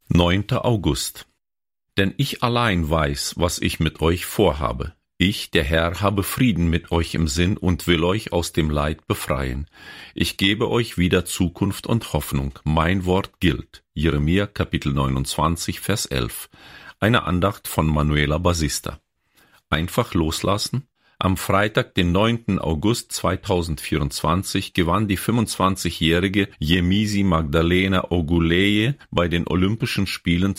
9. August. Denn ich allein weiß, was ich mit euch vorhabe. Ich, der Herr, habe Frieden mit euch im Sinn und will euch aus dem Leid befreien. Ich gebe euch wieder Zukunft und Hoffnung. Mein Wort gilt. Jeremia, Kapitel 29, Vers 11. Eine Andacht von Manuela Basista. Einfach loslassen? Am Freitag, den 9. August 2024, gewann die 25-jährige Yemisi Magdalena Oguleye bei den Olympischen Spielen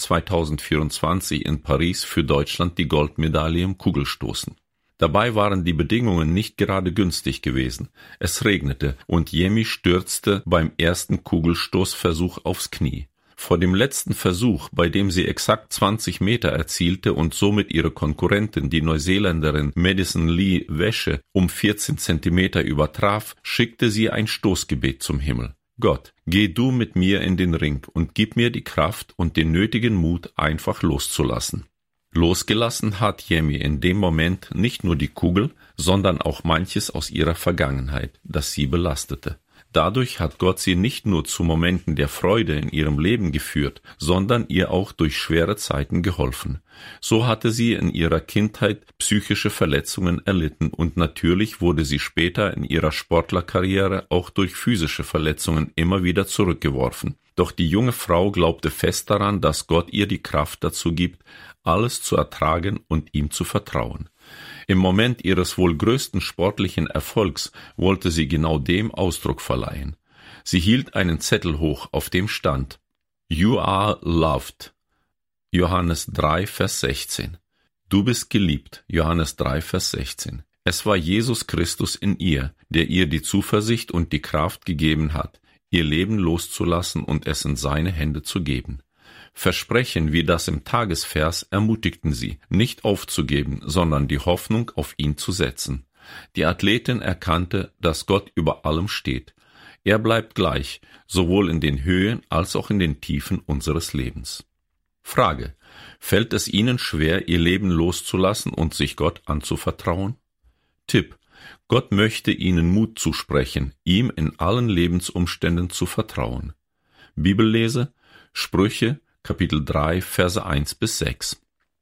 2024 in Paris für Deutschland die Goldmedaille im Kugelstoßen. Dabei waren die Bedingungen nicht gerade günstig gewesen. Es regnete und Yemi stürzte beim ersten Kugelstoßversuch aufs Knie. Vor dem letzten Versuch, bei dem sie exakt 20 Meter erzielte und somit ihre Konkurrentin, die Neuseeländerin Madison Lee Wäsche, um 14 Zentimeter übertraf, schickte sie ein Stoßgebet zum Himmel. Gott, geh du mit mir in den Ring und gib mir die Kraft und den nötigen Mut, einfach loszulassen. Losgelassen hat Yemi in dem Moment nicht nur die Kugel, sondern auch manches aus ihrer Vergangenheit, das sie belastete. Dadurch hat Gott sie nicht nur zu Momenten der Freude in ihrem Leben geführt, sondern ihr auch durch schwere Zeiten geholfen. So hatte sie in ihrer Kindheit psychische Verletzungen erlitten und natürlich wurde sie später in ihrer Sportlerkarriere auch durch physische Verletzungen immer wieder zurückgeworfen. Doch die junge Frau glaubte fest daran, dass Gott ihr die Kraft dazu gibt, alles zu ertragen und ihm zu vertrauen. Im Moment ihres wohl größten sportlichen Erfolgs wollte sie genau dem Ausdruck verleihen. Sie hielt einen Zettel hoch, auf dem stand: You are loved. Johannes 3, Vers 16. Du bist geliebt. Johannes 3, Vers 16. Es war Jesus Christus in ihr, der ihr die Zuversicht und die Kraft gegeben hat, ihr Leben loszulassen und es in seine Hände zu geben. Versprechen wie das im Tagesvers ermutigten sie, nicht aufzugeben, sondern die Hoffnung auf ihn zu setzen. Die Athletin erkannte, dass Gott über allem steht. Er bleibt gleich, sowohl in den Höhen als auch in den Tiefen unseres Lebens. Frage: Fällt es Ihnen schwer, Ihr Leben loszulassen und sich Gott anzuvertrauen? Tipp: Gott möchte Ihnen Mut zusprechen, ihm in allen Lebensumständen zu vertrauen. Bibellese: Sprüche, Kapitel 3, Verse 1 bis 6.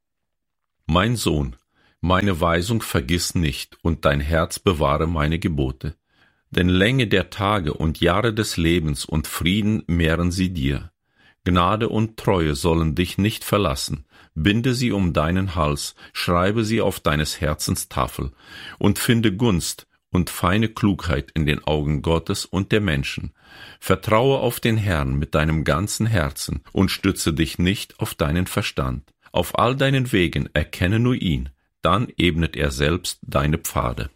Mein Sohn, meine Weisung vergiss nicht und dein Herz bewahre meine Gebote. Denn Länge der Tage und Jahre des Lebens und Frieden mehren sie dir. Gnade und Treue sollen dich nicht verlassen. Binde sie um deinen Hals, schreibe sie auf deines Herzens Tafel und finde Gunst und feine Klugheit in den Augen Gottes und der Menschen. Vertraue auf den Herrn mit deinem ganzen Herzen und stütze dich nicht auf deinen Verstand. Auf all deinen Wegen erkenne nur ihn, dann ebnet er selbst deine Pfade.